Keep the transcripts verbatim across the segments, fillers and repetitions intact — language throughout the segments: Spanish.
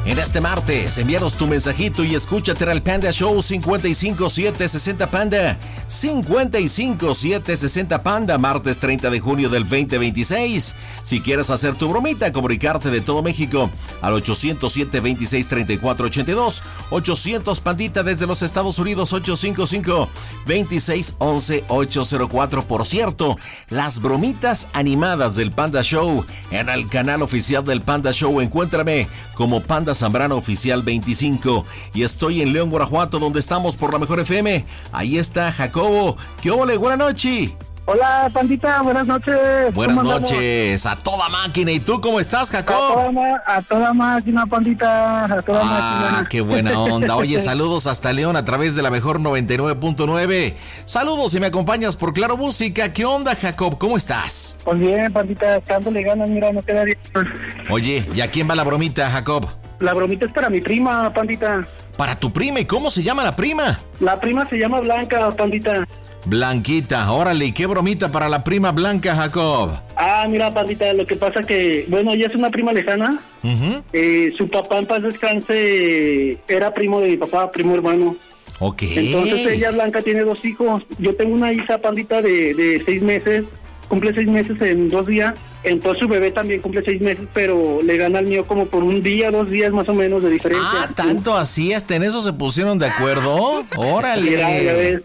En este martes, envíanos tu mensajito y escúchate al Panda Show cincuenta y cinco siete sesenta Panda. cincuenta y cinco siete sesenta Panda, martes treinta de junio del veinte veintiséis. Si quieres hacer tu bromita, comunicarte de todo México al ochocientos siete veintiséis treinta y cuatro ochenta y dos. ochocientos Pandita desde los Estados Unidos, ocho cinco cinco veintiséis once ochocientos cuatro. Por cierto, las bromitas animadas del Panda Show en el canal oficial del Panda Show. Encuéntrame como Panda Zambrano Oficial veinticinco. Y estoy en León, Guanajuato, donde estamos por la Mejor F M. Ahí está Jacobo. ¿Qué ole? Buenas noches. Hola, Pandita, buenas noches. Buenas noches, a toda máquina. ¿Y tú cómo estás, Jacob? A toda, a toda máquina, Pandita, a toda ah, máquina. Qué buena onda. Oye, saludos hasta León a través de la Mejor noventa y nueve punto nueve. Saludos y me acompañas por Claro Música. ¿Qué onda, Jacob? ¿Cómo estás? Pues bien, Pandita, dándole ganas, mira, no queda bien. Oye, ¿y a quién va la bromita, Jacob? La bromita es para mi prima, Pandita. ¿Para tu prima? ¿Y cómo se llama la prima? La prima se llama Blanca, Pandita. Blanquita, órale, ¿y qué bromita para la prima Blanca, Jacob? Ah, mira, Pandita, lo que pasa que, bueno, ella es una prima lejana. Uh-huh. eh, su papá, en paz descanse, era primo de mi papá, primo hermano. Ok. Entonces ella, Blanca, tiene dos hijos. Yo tengo una hija, Pandita, de, de seis meses. Cumple seis meses en dos días. Entonces su bebé también cumple seis meses, pero le gana al mío como por un día, dos días más o menos de diferencia. Ah, ¿tanto así? ¿Hasta en eso se pusieron de acuerdo? ¡Órale! Mira, ya ves.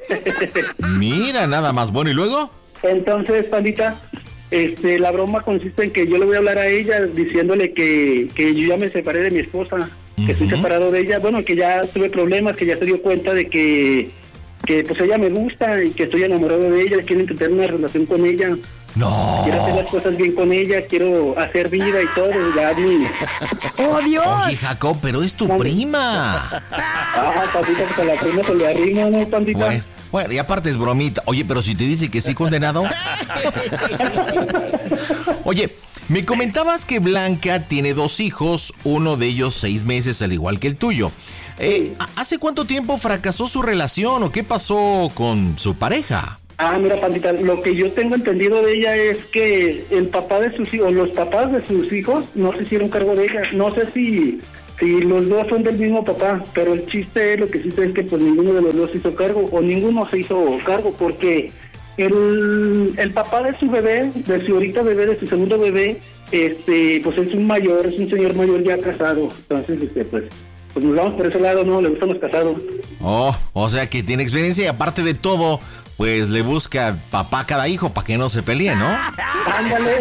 Mira, nada más. Bueno, ¿y luego? Entonces, Pandita, este, la broma consiste en que yo le voy a hablar a ella diciéndole que, que yo ya me separé de mi esposa, uh-huh. que estoy separado de ella. Bueno, que ya tuve problemas, que ya se dio cuenta de que, que pues ella me gusta y que estoy enamorado de ella, quiero intentar una relación con ella. No. Quiero hacer las cosas bien con ella, quiero hacer vida y todo. Ya, ¡Oh, Dios! Oye, Jacob, pero es tu ¿Dónde? prima. Ah, Pandita, pues a la prima se le arrima, ¿no, Pandita? Bueno, bueno, y aparte es bromita. Oye, pero si te dice que sí, condenado. Oye, me comentabas que Blanca tiene dos hijos, uno de ellos seis meses, al igual que el tuyo. Eh, ¿Hace cuánto tiempo fracasó su relación o qué pasó con su pareja? Ah, mira, Pandita, lo que yo tengo entendido de ella es que el papá de sus hijos, los papás de sus hijos, no se hicieron cargo de ella. No sé si, si los dos son del mismo papá, pero el chiste es, lo que sí sé es que pues ninguno de los dos se hizo cargo, o ninguno se hizo cargo, porque el, el papá de su bebé, de su ahorita bebé, de su segundo bebé, este, pues es un mayor, es un señor mayor ya casado. Entonces, este, pues... Pues nos vamos por ese lado, ¿no? Le gustan los casados. Oh, o sea que tiene experiencia y aparte de todo, pues le busca papá a cada hijo para que no se peleen, ¿no? Ándale.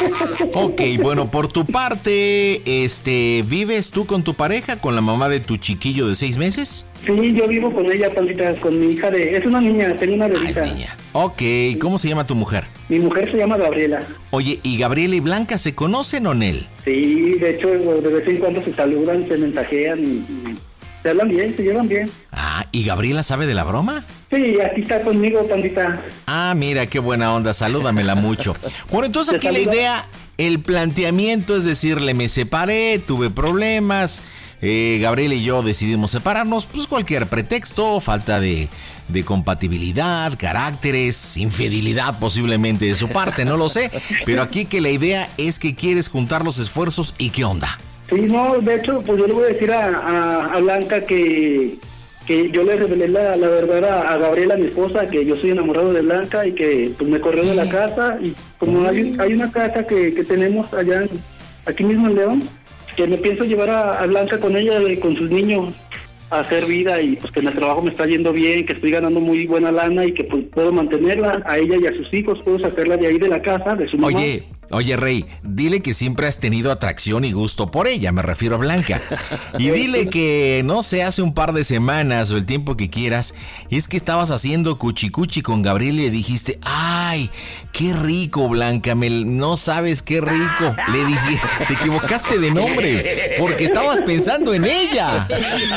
Ok, bueno, por tu parte, este, ¿vives tú con tu pareja, con la mamá de tu chiquillo de seis meses? Sí, yo vivo con ella, Pandita, con mi hija de... Es una niña, tengo una bebita. Ah, es niña. Ok, ¿cómo se llama tu mujer? Mi mujer se llama Gabriela. Oye, ¿y Gabriela y Blanca se conocen o Nel? Sí, de hecho, de vez en cuando se saludan, se mensajean y, y se hablan bien, se llevan bien. Ah, ¿y Gabriela sabe de la broma? Sí, aquí está conmigo, Pandita. Ah, mira, qué buena onda, salúdamela mucho. Bueno, entonces aquí la idea, el planteamiento es decirle, me separé, tuve problemas, eh, Gabriela y yo decidimos separarnos, pues cualquier pretexto, falta de, de compatibilidad, caracteres, infidelidad posiblemente de su parte, no lo sé, pero aquí que la idea es que quieres juntar los esfuerzos y qué onda. Sí, no, de hecho, pues yo le voy a decir a, a, a Blanca que... que yo le revelé la, la verdad a, a Gabriela, mi esposa, que yo soy enamorado de Blanca y que pues me corrió de la casa. Y como hay, hay una casa que, que tenemos allá, en, aquí mismo en León, que me pienso llevar a, a Blanca con ella y con sus niños a hacer vida y pues que en el trabajo me está yendo bien, que estoy ganando muy buena lana y que pues puedo mantenerla a ella y a sus hijos, puedo sacarla de ahí de la casa, de su mamá. Oye, Oye, Rey, dile que siempre has tenido atracción y gusto por ella, me refiero a Blanca. Y dile que, no sé, hace un par de semanas o el tiempo que quieras, es que estabas haciendo cuchicuchi con Gabriel y le dijiste, ¡ay, qué rico, Blanca! Me, no sabes qué rico. Le dije, te equivocaste de nombre, porque estabas pensando en ella.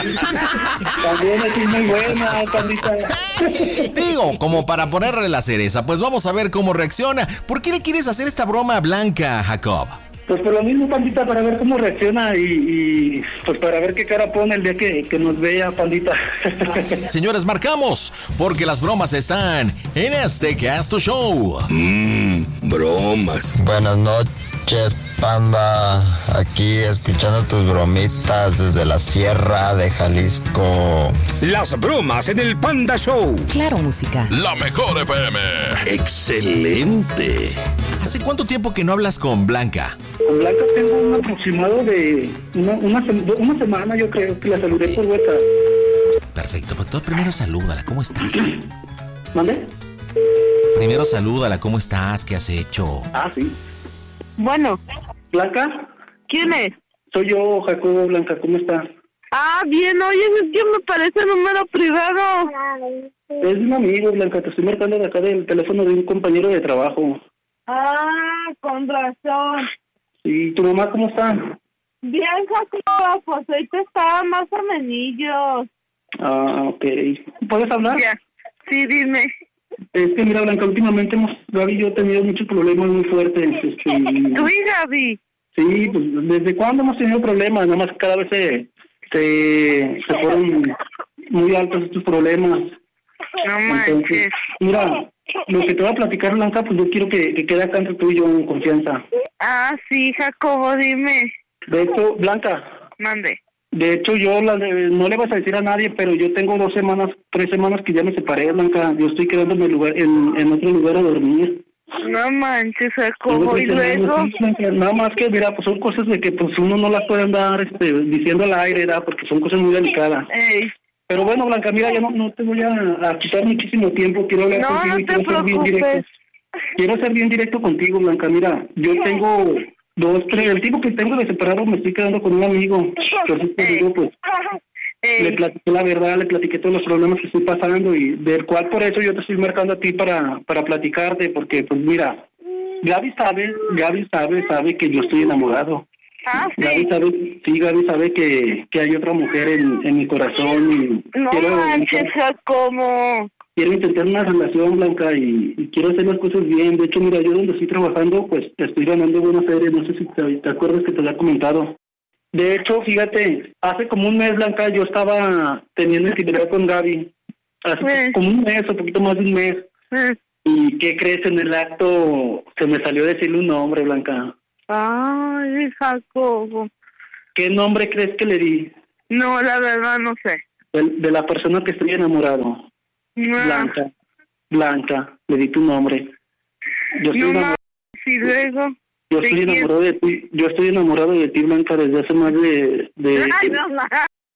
También es muy buena, Pandita. Digo, como para ponerle la cereza, pues vamos a ver cómo reacciona. ¿Por qué le quieres hacer esta broma a Blanca, Jacob? Pues por lo mismo, Pandita, para ver cómo reacciona y, y pues para ver qué cara pone el día que, que nos vea, Pandita. Señores, marcamos, porque las bromas están en este Casto Show. Mmm, bromas. Buenas noches, noches, Panda. Aquí escuchando tus bromitas desde la Sierra de Jalisco. Las bromas en el Panda Show. Claro, música. La mejor F M. Excelente. ¿Hace cuánto tiempo que no hablas con Blanca? Con Blanca tengo un aproximado de una, una, una semana, yo creo, que la saludé por WhatsApp. Perfecto, pues tú primero salúdala, ¿cómo estás? ¿Mande? Primero salúdala, ¿cómo estás? ¿Qué has hecho? Ah, sí. Bueno. ¿Blanca? ¿Quién es? Soy yo, Jacobo. Blanca, ¿cómo estás? Ah, bien, oye, es que me parece número privado. Es un amigo, Blanca, te estoy marcando de acá del teléfono de un compañero de trabajo. Ah, con razón. ¿Y tu mamá cómo está? Bien, Jacobo, pues ahorita estaba más o menos. Ah, ok. ¿Puedes hablar? Ya, sí, dime. Es que mira, Blanca, últimamente hemos, Gaby y yo he tenido muchos problemas muy fuertes. Este, ¿Tú y Gaby? Sí, pues ¿desde cuándo hemos tenido problemas? Nada más que cada vez se, se, se ponen muy altos estos problemas. No Entonces, manches. mira, lo que te voy a platicar, Blanca, pues yo quiero que, que quede acá entre tú y yo en confianza. Ah, sí, Jacobo, dime. De hecho, Blanca. Mande. De hecho, yo la de, no le vas a decir a nadie, pero yo tengo dos semanas, tres semanas que ya me separé, Blanca. Yo estoy quedándome en, lugar, en, en otro lugar a dormir. No manches, Jacobo, y luego... Nada más que, mira, pues son cosas de que pues uno no las puede andar este, diciendo al aire, ¿verdad? Porque son cosas muy delicadas. Ey. Pero bueno, Blanca, mira, ya no, no te voy a, a quitar muchísimo tiempo. Quiero hablar no, contigo no y quiero te ser bien directo. Quiero ser bien directo contigo, Blanca. Mira, yo tengo dos, tres... El tiempo que tengo de separado me estoy quedando con un amigo. Entonces te digo, pues... Ey. Le platiqué la verdad, le platiqué todos los problemas que estoy pasando y del cual por eso yo te estoy marcando a ti para, para platicarte, porque pues mira, Gaby sabe, Gaby sabe, sabe que yo estoy enamorado. Ah, sí. Gaby sabe, sí, Gaby sabe que, que hay otra mujer en, en mi corazón y no quiero, manches, Jacobo. Quiero intentar una relación, Blanca, y, y quiero hacer las cosas bien. De hecho, mira, yo donde estoy trabajando, pues estoy ganando buena feria, no sé si te, te acuerdas que te lo he comentado. De hecho, fíjate, hace como un mes, Blanca, yo estaba teniendo intimidad con Gaby. Hace Sí. como un mes, o poquito más de un mes. Sí. ¿Y qué crees? En el acto se me salió decirle un nombre, Blanca. Ay, Jacobo. ¿Qué nombre crees que le di? No, la verdad no sé. De, de la persona que estoy enamorado. No. Blanca. Blanca, le di tu nombre. Yo estoy No enamorado. Y luego... Yo ¿de estoy quién? enamorado de ti, yo estoy enamorado de ti, Blanca, desde hace más de... de Ay, no, ma.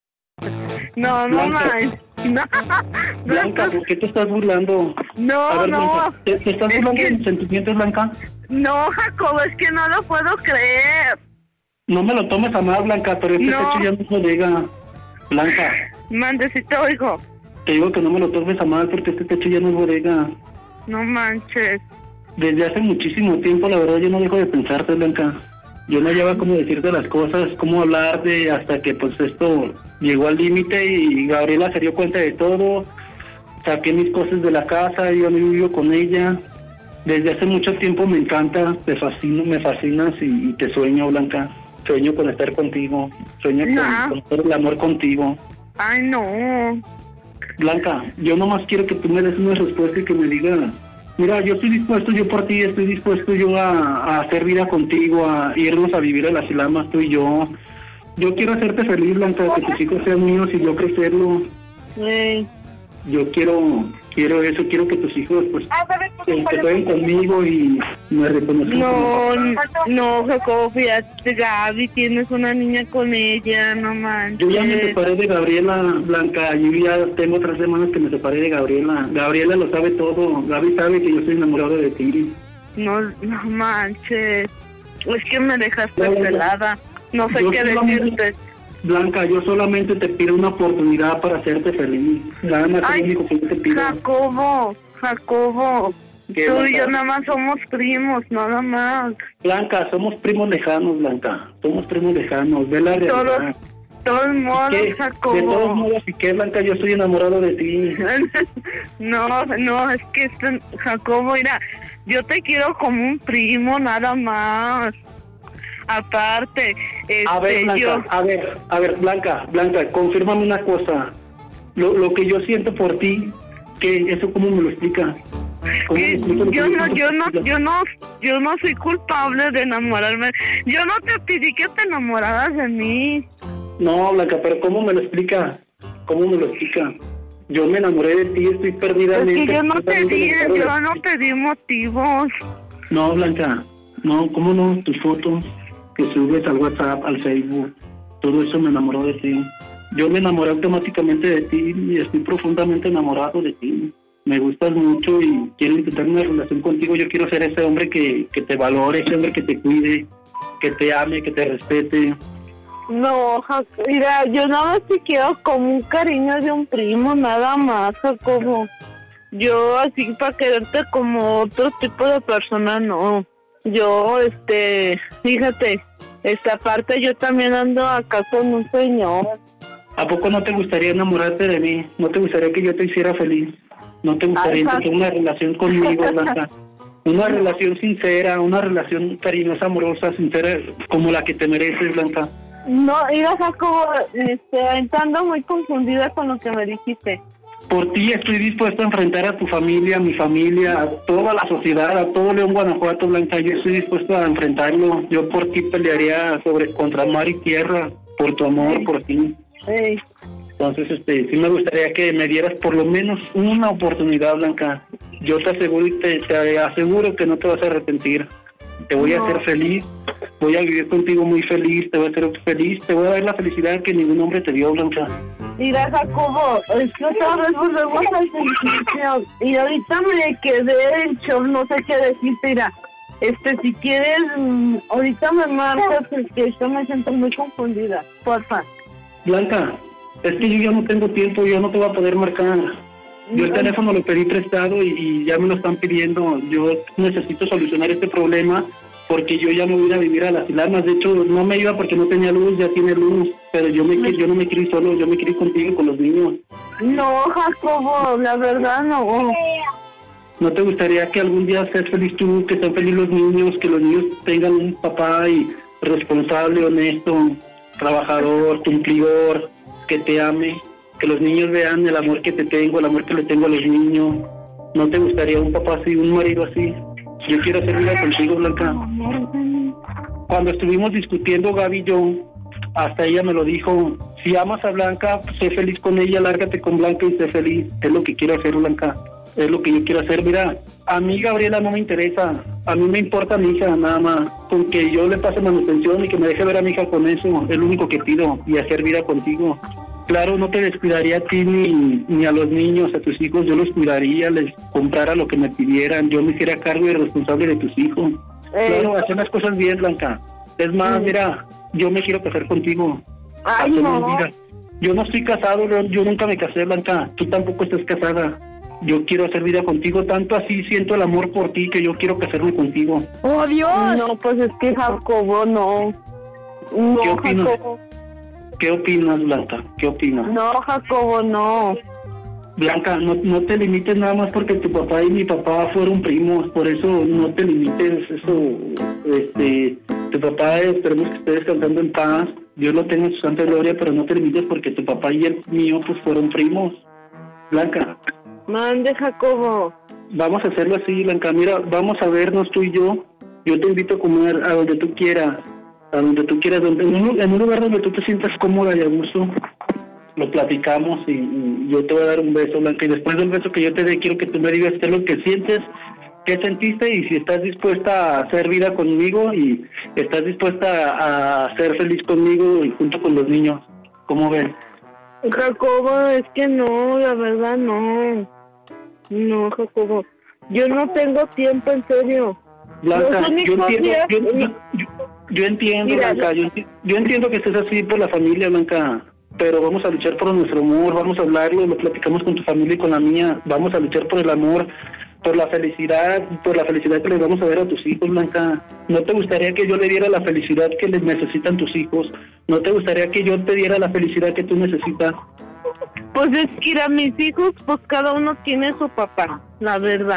No, no, Blanca. ma. No, Blanca, ¿por qué te estás burlando? no, A ver, no. Blanca, ¿te, te estás Es burlando que- de mis sentimientos, Blanca? No, Jacobo, es que no lo puedo creer. No me lo tomes a mal, Blanca, pero este No. techo ya no es bodega. Blanca, Mande, si te oigo. te digo que no me lo tomes a mal porque este techo ya no es bodega. No manches. Desde hace muchísimo tiempo, la verdad, yo no dejo de pensarte, Blanca. Yo no llevaba cómo decirte las cosas, cómo hablarte, hasta que pues esto llegó al límite y Gabriela se dio cuenta de todo. Saqué mis cosas de la casa, yo no vivo con ella. Desde hace mucho tiempo me encanta, te fascino, me fascinas y, y te sueño, Blanca. Sueño con estar contigo, sueño con, No. con hacer el amor contigo. Ay, no. Blanca, yo nomás quiero que tú me des una respuesta y que me digas, mira, yo estoy dispuesto yo por ti, estoy dispuesto yo a, a hacer vida contigo, a irnos a vivir a las Ilamas, tú y yo. Yo quiero hacerte feliz, Blanca, que tus hijos sean míos y yo crecerlo. Ey. Yo quiero quiero eso, quiero que tus hijos pues se se jueguen conmigo y me reconozcan. No, como papá. no, Jacobo, fíjate, Gaby, tienes una niña con ella, no manches. Yo ya me separé de Gabriela, Blanca, yo ya tengo tres semanas que me separé de Gabriela. Gabriela lo sabe todo, Gaby sabe que yo estoy enamorado de ti. No, no manches. Es que me dejaste No, no, no. pelada. No sé Yo qué solamente- decirte. Blanca, yo solamente te pido una oportunidad para hacerte feliz. Nada más es Ay, lo único que yo te pido. Jacobo, Jacobo. ¿Qué, Tú y Blanca? yo nada más somos primos, nada más. Blanca, somos primos lejanos, Blanca. Somos primos lejanos, ve la realidad. Todos, todos modos, ¿Qué? De todos Jacobo. modos, ¿y qué, Blanca? Yo estoy enamorado de ti. No, no, es que este- Jacobo, mira, yo te quiero como un primo, nada más. Aparte, este, A ver, Blanca, yo... a ver, a ver, Blanca, Blanca, confírmame una cosa. Lo, lo que yo siento por ti, ¿qué? ¿Eso cómo me lo explica? ¿Cómo Que me explico lo que yo me no, estás yo no, explicando? yo no, yo no soy culpable de enamorarme. Yo no te pedí que te enamoraras de mí. No, Blanca, pero ¿cómo me lo explica? ¿Cómo me lo explica? Yo me enamoré de ti, estoy Es perdidamente. que yo no te completamente di, enamorado de yo no ti. te di motivos. No, Blanca, no, ¿cómo no? Tus fotos que subes al WhatsApp, al Facebook, todo eso me enamoró de ti. Yo me enamoré automáticamente de ti y estoy profundamente enamorado de ti. Me gustas mucho y quiero intentar una relación contigo. Yo quiero ser ese hombre que, que te valore, ese hombre que te cuide, que te ame, que te respete. No, Jacobo, mira, yo nada más te quiero como un cariño de un primo, nada más, Jacobo. Yo así para quererte como otro tipo de persona, no. Yo, este, fíjate, esta parte yo también ando acá con un señor. ¿A poco no te gustaría enamorarte de mí? ¿No te gustaría que yo te hiciera feliz? ¿No te gustaría Ay, intentar una relación conmigo, Blanca? Una relación sincera, una relación cariñosa, amorosa, sincera, como la que te mereces, Blanca. No, mira, Jacobo, este, ando muy confundida con lo que me dijiste. Por ti estoy dispuesto a enfrentar a tu familia, a mi familia, a toda la sociedad, a todo León, Guanajuato, Blanca. Yo estoy dispuesto a enfrentarlo. Yo por ti pelearía sobre contra mar y tierra, por tu amor, por ti. Ey. Entonces, este, sí me gustaría que me dieras por lo menos una oportunidad, Blanca. Yo te aseguro y te, te aseguro que no te vas a arrepentir. Te voy No. a hacer feliz, voy a vivir contigo muy feliz, te voy a hacer feliz, te voy a dar la felicidad que ningún hombre te dio, Blanca. Mira, Jacobo, es que otra vez volvemos al principio. Y ahorita me quedé en shock, no sé qué decirte. Mira, este, si quieres, mm, ahorita me marcas, porque yo me siento muy confundida. Porfa. Blanca, es que yo ya no tengo tiempo, yo no te voy a poder marcar. Yo el teléfono lo pedí prestado y, y ya me lo están pidiendo. Yo necesito solucionar este problema porque yo ya me voy a ir a vivir a las Ilamas. De hecho, no me iba porque no tenía luz, ya tiene luz. Pero yo me yo no me quiero ir solo, yo me quiero ir contigo, con los niños. No, Jacobo, la verdad no. ¿No te gustaría que algún día seas feliz tú, que sean felices los niños, que los niños tengan un papá y responsable, honesto, trabajador, cumplidor, que te ame? Que los niños vean el amor que te tengo, el amor que le tengo a los niños. ¿No te gustaría un papá así, un marido así? Yo quiero hacer vida contigo, Blanca. Cuando estuvimos discutiendo, Gaby y yo, hasta ella me lo dijo, si amas a Blanca, sé feliz con ella, lárgate con Blanca y sé feliz. Es lo que quiero hacer, Blanca. Es lo que yo quiero hacer. Mira, a mí, Gabriela, no me interesa. A mí me importa mi hija, nada más. Con que yo le pase manutención y que me deje ver a mi hija con eso, es lo único que pido. Y hacer vida contigo. Claro, no te descuidaría a ti ni, ni a los niños, a tus hijos. Yo los cuidaría, les comprara lo que me pidieran. Yo me hiciera cargo y responsable de tus hijos. Eh. Claro, hacer las cosas bien, Blanca. Es más, mira, yo me quiero casar contigo. Ay, Hacemos no. vida. Yo no estoy casado, yo, yo nunca me casé, Blanca. Tú tampoco estás casada. Yo quiero hacer vida contigo. Tanto así siento el amor por ti que yo quiero casarme contigo. ¡Oh, Dios! No, pues es que Jacobo, no. No, ¿Qué opinas? Jacobo. ¿Qué opinas, Blanca? ¿Qué opinas? No, Jacobo, no. Blanca, no, no te limites nada más porque tu papá y mi papá fueron primos, por eso no te limites, eso, este, tu papá, esperemos que esté descansando en paz, Dios lo tenga en su santa gloria, pero no te limites porque tu papá y el mío, pues, fueron primos. Blanca, Mande, Jacobo. vamos a hacerlo así, Blanca, mira, vamos a vernos tú y yo, yo te invito a comer a donde tú quieras, a donde tú quieras, donde, en, un, en un lugar donde tú te sientas cómoda y a gusto. Lo platicamos y, y yo te voy a dar un beso, Blanca, y después del beso que yo te dé quiero que tú me digas qué es lo que sientes, qué sentiste y si estás dispuesta a hacer vida conmigo y estás dispuesta a ser feliz conmigo y junto con los niños. ¿Cómo ven? Jacobo, es que no, la verdad no. No, Jacobo. Yo no tengo tiempo, en serio. Blanca, Los yo únicos entiendo, días- yo, yo, yo, yo entiendo, Mira, Blanca, yo, enti- yo entiendo que estés así por la familia, Blanca, pero vamos a luchar por nuestro amor, vamos a hablarlo, lo platicamos con tu familia y con la mía, vamos a luchar por el amor, por la felicidad, por la felicidad que les vamos a dar a tus hijos, Blanca. ¿No te gustaría que yo le diera la felicidad que les necesitan tus hijos? ¿No te gustaría que yo te diera la felicidad que tú necesitas? Pues es que ir a mis hijos, pues cada uno tiene su papá, la verdad.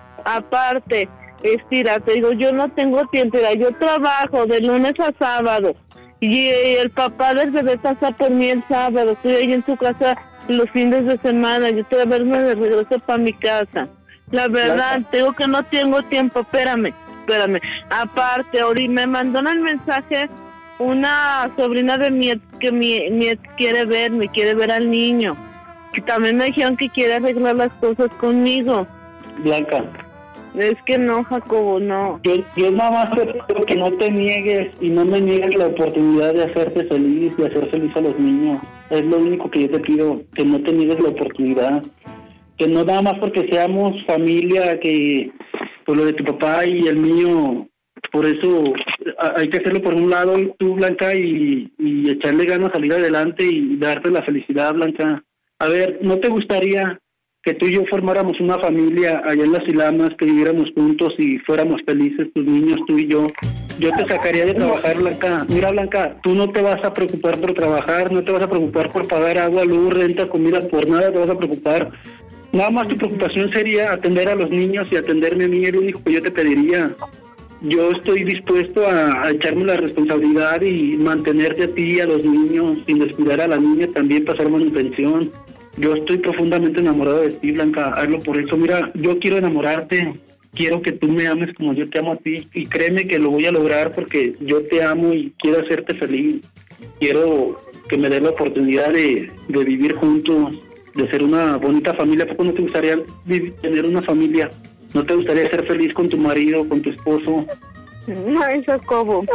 Aparte, estira, te digo, yo no tengo tiempo, mira, yo trabajo de lunes a sábado y el papá del bebé pasa por mí el sábado, estoy ahí en su casa los fines de semana, yo estoy a verme de regreso para mi casa. La verdad, Blanca. tengo que no tengo tiempo, espérame, espérame. Aparte, ahorita me mandó el mensaje una sobrina de mi ex, que mi, mi ex quiere ver, me quiere ver al niño. Que también me dijeron que quiere arreglar las cosas conmigo. Blanca, Es que no, Jacobo, no. yo, yo nada más te pido que no te niegues y no me niegues la oportunidad de hacerte feliz, de hacer feliz a los niños. Es lo único que yo te pido, que no te niegues la oportunidad. Que no nada más porque seamos familia, que por lo de tu papá y el mío, por eso a- hay que hacerlo por un lado, tú, Blanca, y, y echarle ganas a salir adelante y darte la felicidad, Blanca. A ver, ¿no te gustaría que tú y yo formáramos una familia allá en las Ilamas, que viviéramos juntos y fuéramos felices, tus niños, tú y yo? Yo te sacaría de trabajar, Blanca. Mira, Blanca, tú no te vas a preocupar por trabajar, no te vas a preocupar por pagar agua, luz, renta, comida, por nada te vas a preocupar. Nada más tu preocupación sería atender a los niños y atenderme a mí, es lo único que yo te pediría. Yo estoy dispuesto a, a echarme la responsabilidad y mantenerte a ti y a los niños, sin descuidar a la niña, también pasar manutención. Yo estoy profundamente enamorado de ti, Blanca, hazlo por eso. Mira, yo quiero enamorarte, quiero que tú me ames como yo te amo a ti, y créeme que lo voy a lograr porque yo te amo y quiero hacerte feliz. Quiero que me des la oportunidad de, de vivir juntos, de ser una bonita familia. ¿Por qué no te gustaría vi- tener una familia? ¿No te gustaría ser feliz con tu marido, con tu esposo? Ay, Jacobo.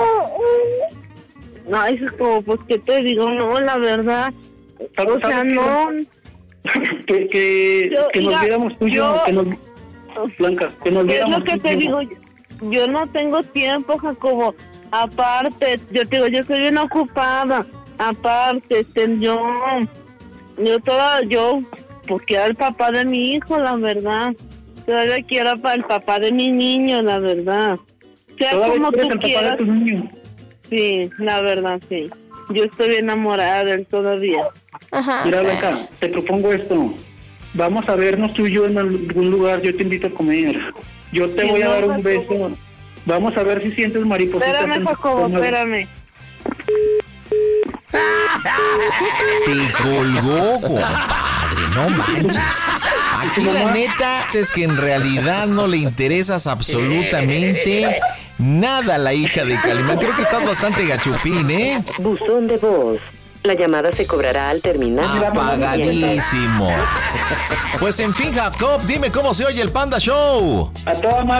Ay, Jacobo, pues, ¿qué te digo? No, la verdad. ¿Sabes- O sea, sabes qué? no. Que, que, Yo- que nos mira, viéramos tú y yo, yo- que nos... Blanca, que nos ¿Qué es viéramos lo que tú y te yo. digo? Yo no tengo tiempo, Jacobo. Aparte, yo te digo, yo soy bien ocupada. Aparte, este, yo, yo toda, yo, pues quiero al papá de mi hijo, la verdad. Todavía quiero para el papá de mi niño, la verdad. Sea Todavía como quieres tú el papá de quieras. tus niños. Sí, la verdad, sí. Yo estoy enamorada de él todavía. Ajá. Mira, o sea, Blanca, te propongo esto. Vamos a vernos tú y yo en algún lugar, yo te invito a comer. Yo te Sí, voy a no, dar un Jacobo. beso. Vamos a ver si sientes maripositas. Espérame, en tu Jacobo, estómago. espérame. Te colgó, compadre, no manches. Aquí la neta es que en realidad no le interesas absolutamente nada a la hija de Calimán. Creo que estás bastante gachupín, ¿eh? Buzón de voz. La llamada se cobrará al terminar. Apagadísimo. Pues en fin, Jacob, dime cómo se oye el Panda Show. A toda madre.